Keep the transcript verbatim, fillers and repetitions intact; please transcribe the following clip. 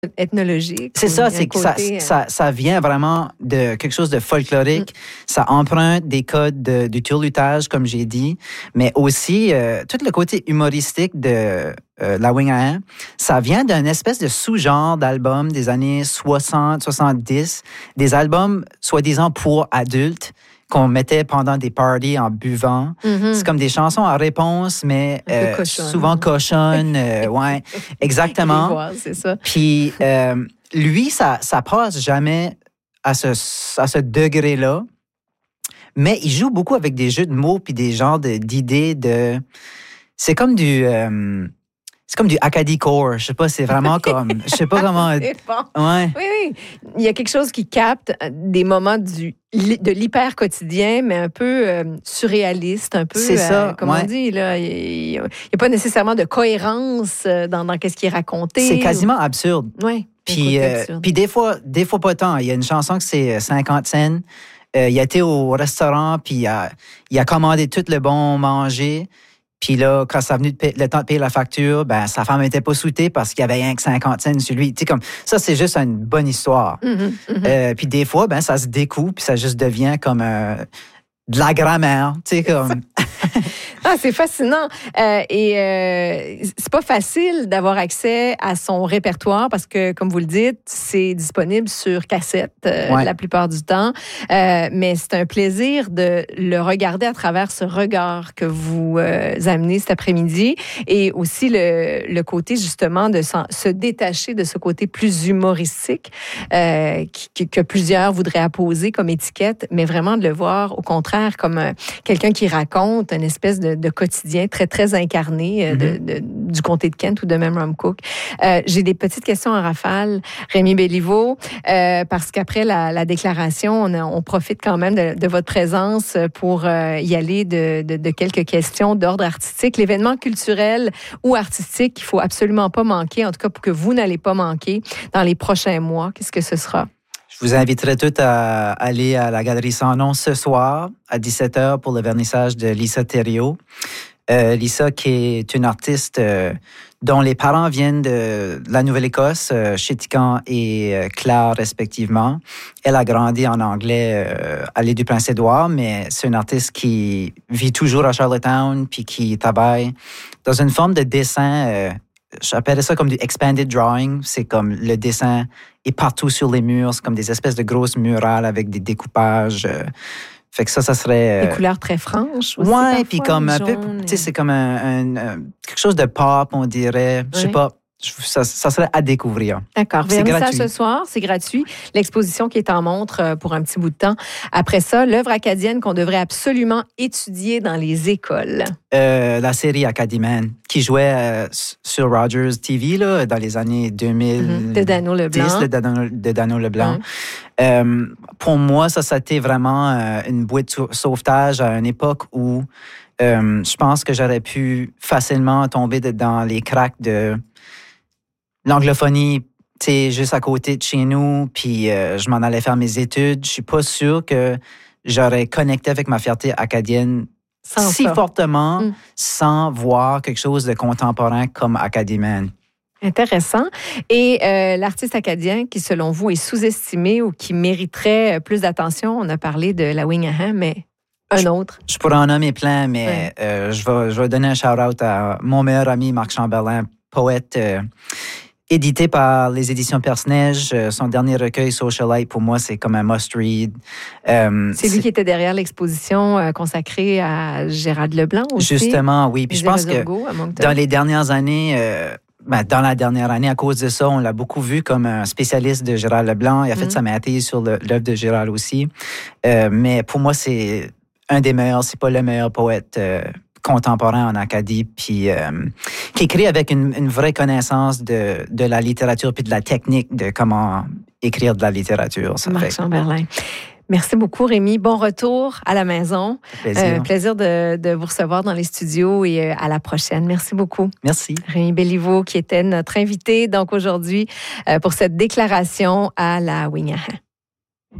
ethnologique. C'est ça, c'est que ça, ça, ça vient vraiment de quelque chose de folklorique. Mm. Ça emprunte des codes de, du turlutage, comme j'ai dit, mais aussi euh, tout le côté humoristique de euh, la Wing A un. Ça vient d'un espèce de sous-genre d'albums des années soixante, soixante-dix, des albums soi-disant pour adultes qu'on mettait pendant des parties en buvant. Mm-hmm. C'est comme des chansons en réponse, mais euh, cochonne. souvent cochonnes. Euh, ouais, exactement. Grivoise, c'est ça. Puis euh, lui, ça, ça passe jamais à ce, à ce degré-là, mais il joue beaucoup avec des jeux de mots puis des genres de, d'idées de... C'est comme du... Euh, C'est comme du Acadie Core. Je sais pas, c'est vraiment comme... Je sais pas comment... C'est bon. Ouais. Oui, oui. Il y a quelque chose qui capte des moments du, de l'hyper quotidien, mais un peu euh, surréaliste, un peu... C'est ça, euh, comme ouais. on dit, là. Il n'y a, a pas nécessairement de cohérence dans, dans ce qui est raconté. C'est quasiment ou... absurde. Oui. Puis, euh, puis des fois, des fois pas tant. Il y a une chanson que c'est cinquante cents. Euh, il a été au restaurant, puis il a, il a commandé tout le bon manger. Puis là, quand ça venu le temps de payer la facture, ben sa femme n'était pas souhaitée parce qu'il y avait rien que cinquante cents sur lui. Tu sais, comme ça, c'est juste une bonne histoire. Mm-hmm, mm-hmm. Euh, puis des fois, ben ça se découpe, puis ça juste devient comme euh, de la grammaire. Tu sais, comme... Ah, c'est fascinant. Euh, et euh, c'est pas facile d'avoir accès à son répertoire parce que, comme vous le dites, c'est disponible sur cassette euh, ouais. la plupart du temps. Euh, mais c'est un plaisir de le regarder à travers ce regard que vous euh, amenez cet après-midi et aussi le, le côté, justement, de se détacher de ce côté plus humoristique euh, qui, que plusieurs voudraient apposer comme étiquette, mais vraiment de le voir, au contraire, comme euh, quelqu'un qui raconte une espèce de, de quotidien très, très incarné euh, mm-hmm. de, de, du comté de Kent ou de Memram Cook. Euh, j'ai des petites questions en rafale, Rémi Béliveau, euh, parce qu'après la, la déclaration, on, a, on profite quand même de, de votre présence pour euh, y aller de, de, de quelques questions d'ordre artistique. L'événement culturel ou artistique qu'il ne faut absolument pas manquer, en tout cas pour que vous n'allez pas manquer dans les prochains mois, qu'est-ce que ce sera? Je vous inviterai toutes à aller à la Galerie Sans Nom ce soir à dix-sept heures pour le vernissage de Lisa Thériault. Euh, Lisa, qui est une artiste euh, dont les parents viennent de la Nouvelle-Écosse, euh, Chéticamp et euh, Clare, respectivement. Elle a grandi en anglais euh, à l'île du Prince-Édouard, mais c'est une artiste qui vit toujours à Charlottetown puis qui travaille dans une forme de dessin... Euh, J'appellerais ça comme du expanded drawing. C'est comme le dessin est partout sur les murs. C'est comme des espèces de grosses murales avec des découpages. Fait que ça, ça serait... Des couleurs très franches aussi. Ouais, puis comme un peu... Tu sais, c'est comme un, un, un, quelque chose de pop, on dirait. Je sais oui. pas. Ça, ça serait à découvrir. D'accord. Vernissage ce soir, c'est gratuit. L'exposition qui est en montre pour un petit bout de temps. Après ça, l'œuvre acadienne qu'on devrait absolument étudier dans les écoles. Euh, la série Acadieman, qui jouait euh, sur Rogers T V là, dans les années deux mille dix. Mm-hmm. De Dano Leblanc. De Dano, de Dano Leblanc. Mm-hmm. Euh, pour moi, ça, ça a été vraiment euh, une bouée de sauvetage à une époque où euh, je pense que j'aurais pu facilement tomber de, dans les cracks de... l'anglophonie, tu sais, juste à côté de chez nous, puis euh, je m'en allais faire mes études. Je suis pas sûr que j'aurais connecté avec ma fierté acadienne sans si ça. fortement mm. sans voir quelque chose de contemporain comme Acadieman. Intéressant. Et euh, l'artiste acadien qui, selon vous, est sous-estimé ou qui mériterait plus d'attention, on a parlé de la Wing A un, mais un autre. Je, je pourrais en nommer plein, mais ouais. euh, je, vais, je vais donner un shout-out à mon meilleur ami, Marc Chamberlain, poète... Euh, édité par les éditions Perce-Neige. Son dernier recueil, Socialite, pour moi, c'est comme un must-read. Euh, c'est lui c'est... qui était derrière l'exposition euh, consacrée à Gérald Leblanc aussi. Justement, oui. Puis je pense que dans les dernières années, euh, ben, dans la dernière année, à cause de ça, on l'a beaucoup vu comme un spécialiste de Gérald Leblanc. Il a fait mm. sa maîtrise sur le, l'œuvre de Gérald aussi. Euh, mais pour moi, c'est un des meilleurs, c'est pas le meilleur poète euh, contemporain en Acadie, puis euh, qui écrit avec une, une vraie connaissance de, de la littérature puis de la technique de comment écrire de la littérature. Ça Marc fait. Chamberlain. Merci beaucoup, Rémi. Bon retour à la maison. Plaisir. Euh, plaisir de, de vous recevoir dans les studios et à la prochaine. Merci beaucoup. Merci. Rémi Béliveau, qui était notre invité donc aujourd'hui euh, pour cette déclaration à la Wing A un.